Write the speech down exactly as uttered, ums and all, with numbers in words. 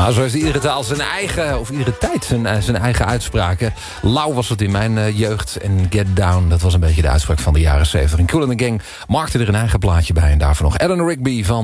Nou, zo is iedere taal zijn eigen, of iedere tijd zijn, zijn eigen uitspraken. Lauw was het in mijn uh, jeugd. En Get Down, dat was een beetje de uitspraak van de jaren zeventig. En Kool and the Gang maakte er een eigen plaatje bij. En daarvoor nog Eleanor Rigby van